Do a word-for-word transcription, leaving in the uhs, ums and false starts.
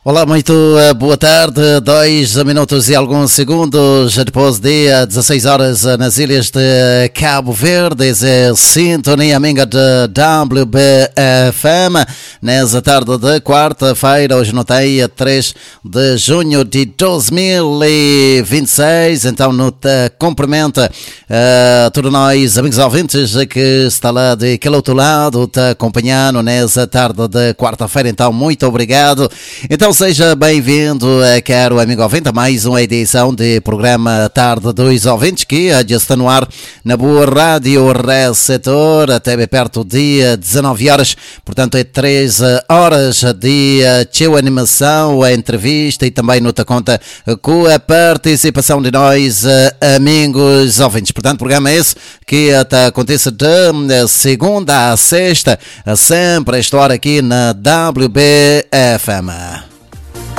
Olá, muito uh, boa tarde, dois minutos e alguns segundos depois de uh, dezesseis horas uh, nas ilhas de Cabo Verde, é sintonia amiga de W B F M, nessa tarde de quarta-feira, hoje notei a três de junho de dois mil e vinte e seis, então nota cumprimenta uh, todos nós, amigos ouvintes, que está lá de aquele outro lado, te acompanhando nessa tarde de quarta-feira, então muito obrigado. Então seja bem-vindo, caro amigo ouvinte, a mais uma edição de programa Tarde dos Ouvintes, que já está no ar na boa rádio receptor, até bem perto de dezenove horas, portanto é três horas de teu animação, a entrevista e também nota conta com a participação de nós, amigos ouvintes. Portanto, programa esse que acontece de segunda a sexta, sempre a esta hora aqui na W B F M.